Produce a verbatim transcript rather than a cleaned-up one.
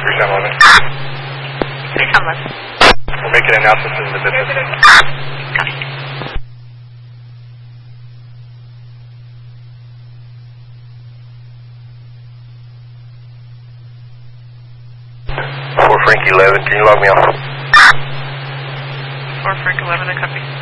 three seven eleven. three seven eleven. We're making announcements in the business. Copy. four Frank eleven, can you log me off? four Frank eleven, I copy.